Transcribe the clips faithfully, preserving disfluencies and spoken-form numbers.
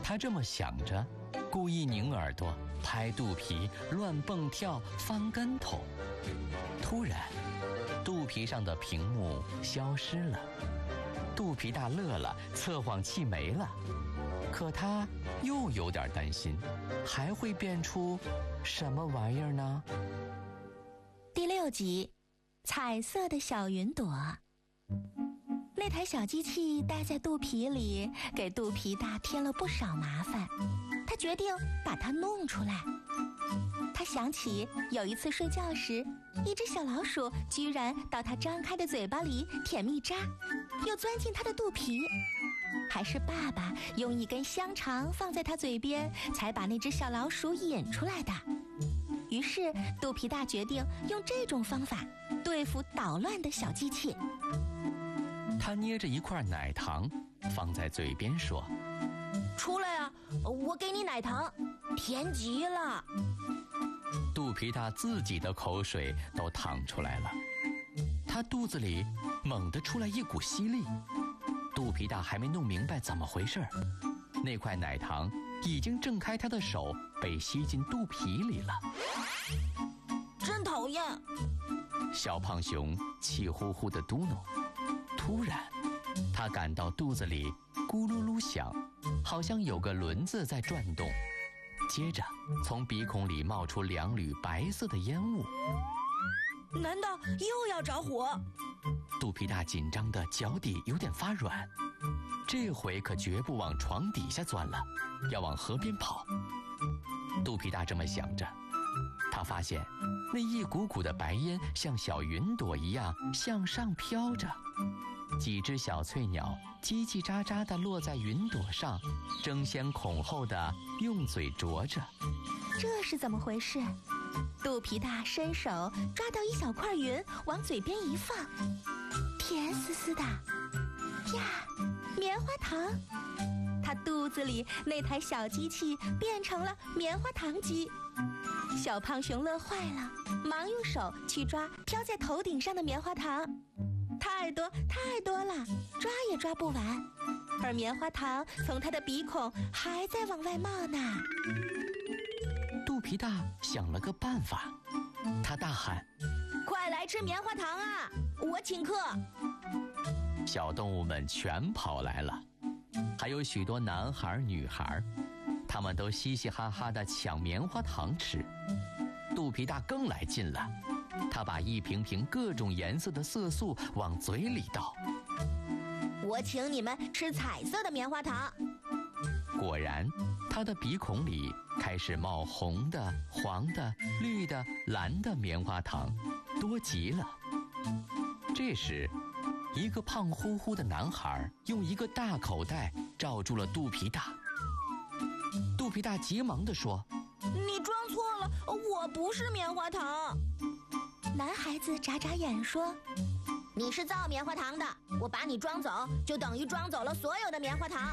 他这么想着，故意拧耳朵，拍肚皮，乱蹦跳，翻跟头。突然，肚皮上的屏幕消失了。肚皮大乐了，测谎器没了。可他又有点担心，还会变出什么玩意儿呢？ 第六集，彩色的小云朵。那台小机器待在肚皮里，给肚皮大添了不少麻烦。他决定把它弄出来。他想起有一次睡觉时，一只小老鼠居然到他张开的嘴巴里舔蜜渣，又钻进他的肚皮。还是爸爸用一根香肠放在他嘴边，才把那只小老鼠引出来的。于是肚皮大决定用这种方法对付捣乱的小机器。 他捏着一块奶糖放在嘴边说： 出来啊，我给你奶糖，甜极了。 肚皮大自己的口水都淌出来了，他肚子里猛地出来一股吸力。肚皮大还没弄明白怎么回事，那块奶糖已经挣开他的手，被吸进肚皮里了。 真讨厌！ 小胖熊气呼呼地嘟哝。突然，他感到肚子里咕噜噜响，好像有个轮子在转动。接着，从鼻孔里冒出两缕白色的烟雾。 难道又要着火？ 肚皮大紧张的脚底有点发软，这回可绝不往床底下钻了，要往河边跑。肚皮大这么想着，他发现那一股股的白烟像小云朵一样向上飘着，几只小翠鸟叽叽喳喳地落在云朵上，争先恐后地用嘴啄着。 这是怎么回事？肚皮大伸手抓到一小块云，往嘴边一放，甜丝丝的呀，棉花糖。他肚子里那台小机器变成了棉花糖机。小胖熊乐坏了，忙用手去抓飘在头顶上的棉花糖，太多太多了，抓也抓不完，而棉花糖从他的鼻孔还在往外冒呢。 肚皮大想了个办法，他大喊： 快来吃棉花糖啊，我请客！ 小动物们全跑来了，还有许多男孩女孩，他们都嘻嘻哈哈地抢棉花糖吃。肚皮大更来劲了，他把一瓶瓶各种颜色的色素往嘴里倒。 我请你们吃彩色的棉花糖。 果然，他的鼻孔里开始冒红的、黄的、绿的、蓝的棉花糖，多极了。这时，一个胖乎乎的男孩用一个大口袋罩住了肚皮大。肚皮大急忙地说： 你装错了，我不是棉花糖。男孩子眨眨眼说：你是造棉花糖的，我把你装走，就等于装走了所有的棉花糖。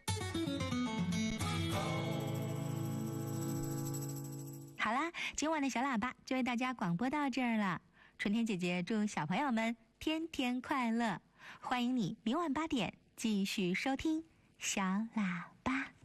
好啦，今晚的小喇叭就为大家广播到这儿了。春天姐姐祝小朋友们天天快乐，欢迎你明晚八点继续收听小喇叭。